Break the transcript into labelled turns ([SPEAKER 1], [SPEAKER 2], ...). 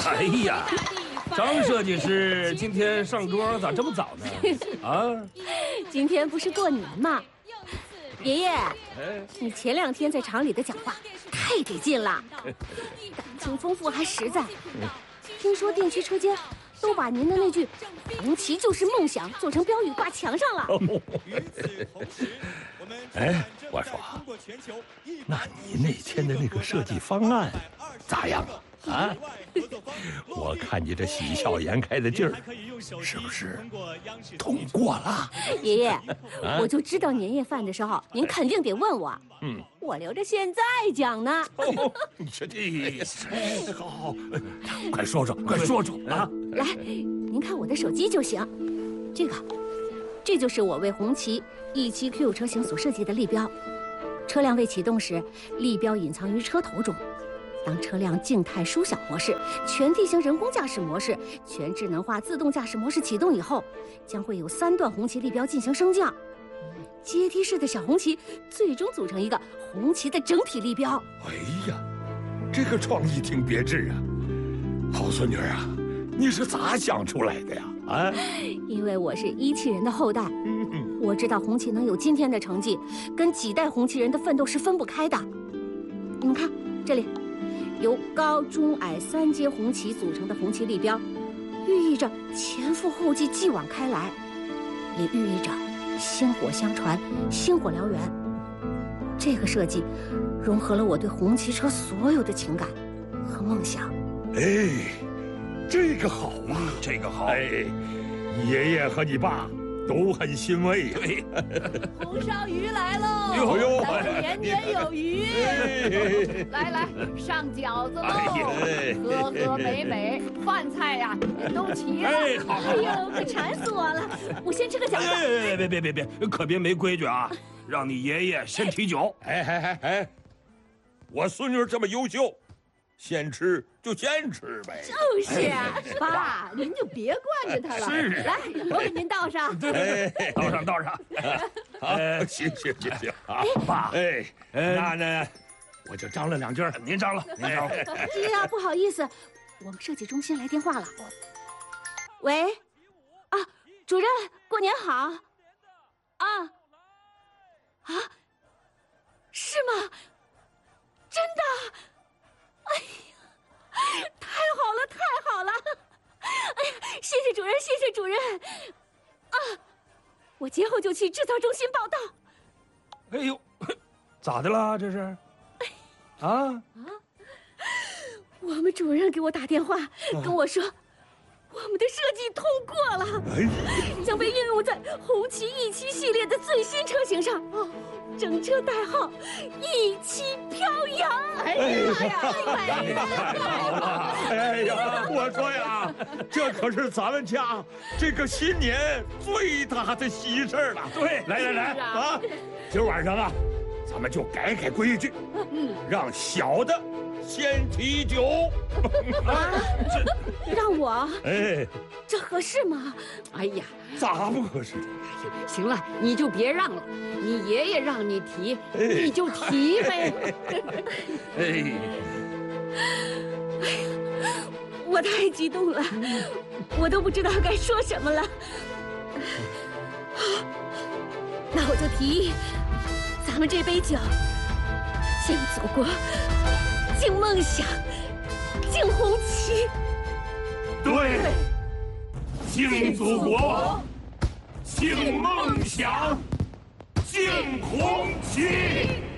[SPEAKER 1] 哎呀，张设计师今天上桌咋这么早呢？啊，
[SPEAKER 2] 今天不是过年吗？爷爷，你前2天在厂里的讲话太得劲了，感情丰富还实在。听说电驱车间都把您的那句“红旗就是梦想”做成标语挂墙上了。
[SPEAKER 3] 哎，我说，那你那天的那个设计方案咋样啊？啊，我看你这喜笑颜开的劲儿，是不是通过了？
[SPEAKER 2] 爷爷，我就知道年夜饭的时候您肯定得问我，我留着现在讲呢。
[SPEAKER 3] 你这好，快说说，快说说啊！
[SPEAKER 2] 来，您看我的手机就行。这就是我为红旗 E7Q 车型所设计的立标。车辆未启动时，立标隐藏于车头中。当车辆静态舒小模式、全地形人工驾驶模式、全智能化自动驾驶模式启动以后，将会有3段红旗立标进行升降，阶梯式的小红旗最终组成一个红旗的整体立标。
[SPEAKER 3] 哎呀，这个创意挺别致啊！好孙女啊，你是咋想出来的呀？啊，
[SPEAKER 2] 因为我是17人的后代，我知道红旗能有今天的成绩，跟几代红旗人的奋斗是分不开的。你们看这里。由高、中、矮3阶红旗组成的红旗立标，寓意着前赴后继、继往开来，也寓意着薪火相传、薪火燎原。这个设计融合了我对红旗车所有的情感和梦想。
[SPEAKER 3] 哎，这个好啊，
[SPEAKER 1] 这个好。
[SPEAKER 3] 哎，你爷爷和你爸都很欣慰。对，
[SPEAKER 4] 红烧鱼来喽！
[SPEAKER 3] 哟
[SPEAKER 4] 咱们年年有余。来，上饺子喽！和和美美，饭菜呀都齐了。
[SPEAKER 1] 哎，好，
[SPEAKER 2] 哎呦，可馋死我了！我先吃个饺子。
[SPEAKER 1] 别，可别没规矩啊！让你爷爷先提酒。
[SPEAKER 3] 哎，我孙女这么优秀，先吃就先吃呗。
[SPEAKER 4] 就是啊，爸，您就别惯着他了。
[SPEAKER 1] 是，
[SPEAKER 4] 来，我给您倒上。
[SPEAKER 1] 对，倒上。
[SPEAKER 3] 好，行，
[SPEAKER 1] 爸，
[SPEAKER 3] 那呢，我就张罗2句。
[SPEAKER 1] 您张罗。
[SPEAKER 2] 哎呀，不好意思，我们设计中心来电话了。喂，啊，主任，过年好。啊，是吗？真的？哎呀，太好了！哎呀，谢谢主任。啊，我节后就去制造中心报道。
[SPEAKER 1] 哎呦，咋的了？这是？啊？
[SPEAKER 2] 我们主任给我打电话，跟我说，我们的设计通过了，将被应用在红旗 E7系列的最新车型上。整车代号“17飘扬”。
[SPEAKER 4] 哎呀，
[SPEAKER 3] 太好了！哎呀，我说呀，这可是咱们家这个新年最大的喜事了。
[SPEAKER 1] 对，
[SPEAKER 3] 来啊！今儿晚上啊，咱们就改规矩，让小的先提酒。
[SPEAKER 2] 让我？
[SPEAKER 3] 哎，
[SPEAKER 2] 这合适吗？
[SPEAKER 4] 哎呀，
[SPEAKER 3] 咋不合适？
[SPEAKER 4] 行了，你就别让了，你爷爷让你提，你就提呗。
[SPEAKER 1] 哎，
[SPEAKER 2] 我太激动了，我都不知道该说什么了。那我就提议，咱们这杯酒，敬祖国，敬梦想，敬红旗。
[SPEAKER 3] 对，敬祖国，敬梦想，敬红旗。